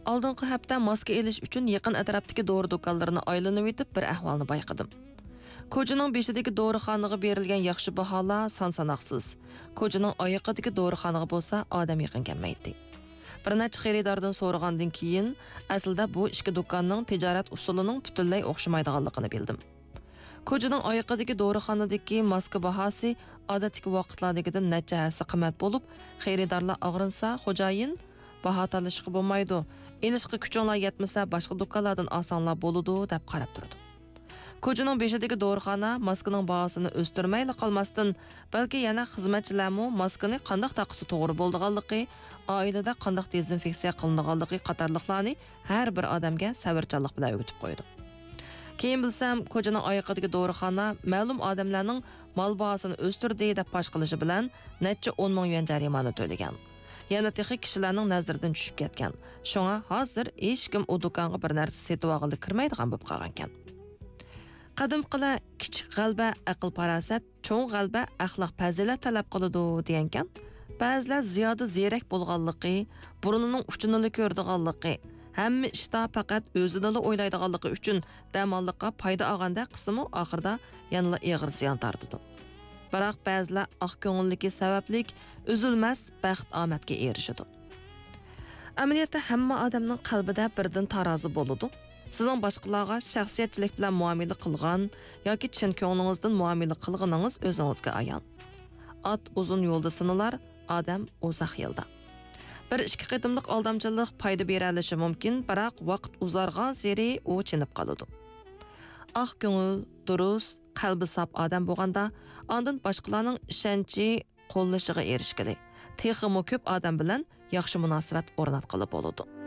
Oldingi hafta maska elish uchun yaqin atrofdagi dori do'konlarini aylanib o'tib bir ahvolni bayqadim. Ko'chaning beshidagi dorixonaga berilgan yaxshi baholar son-sanoqsiz. Ko'chaning oyoqidagi dorixonaga bo'lsa odam yaqin kelmaydi. Bir necha xaridordan so'ragandan keyin aslida bu ikki do'konning tijorat usulining butunlay o'xshamaydiganligini bildim. Ko'chaning oyoqidagi dorixonadagi maska bahosi odatdagi vaqtlardagidan necha hassa qimmat bo'lib, xaridorlar og'rinsa, xo'jayin baho tanlashga bo'lmaydi. Elishqi kuchinglar yetmasa boshqa do'konlardan osonlar bo'ladi deb qarab turdi. Ko'chaning beshidagi dorixona maskaning bahosini o'stirmayli qolmasdan, balki yana xizmatchilarmi maskani qanday taqisi to'g'ri bo'lganligi, oilada qanday dezinfeksiya qilinganligi qatorliqlarni har bir odamga sabrchanlik bilan o'rgatib qo'ydi. Keyin bilsam, ko'chaning oyoqidagi dorixona ma'lum odamlarning mol bahosini o'stirdi deb fosh qilishi bilan necha 10 ming yuan jarimani to'lagan. Yana texnik kishilarning nazaridan tushib ketgan. Shunga hozir hech kim u do'konga bir narsa setib olg'ili kirmaydigan bo'lib qolgan ekan. Qadimqila kichik g'alba aql farosat, cho'ng g'alba axloq fazilat talab qiladi degankan. Ba'zilar ziyoda zerak bo'lganligi, burnining uchini ko'rdiganligi, hamma ishda faqat o'zini o'ylaydiganligi uchun damonliqqa foyda olganda qismi oxirida yana og'ir ziyon tortadi. Biroq ba'zilar oq ko'ngilligi sabablik uzilmas baxt omadga erishadi. Amaliyotda hamma odamning qalbida birdan tarozi bo'ladi. Sizning boshqalarga shaxsiyatchilik bilan muomala qilgan yoki chin ko'nglingizdan muomala qilganingiz o'zingizga ayon. Ot uzun yo'lda sinalar, odam uzoq yo'lda. Bir ikki qadamlik aldamchilik foyda bera olishi mumkin, biroq vaqt uzargan sari u chinib qoladi. Oq ko'ngil, durust, qalbi saf odam bo'lganda, ondan boshqalarning ishonchi qo'llashiga erishgili, texmo ko'p odam bilan yaxshi munosabat o'rnatqili bo'ladi.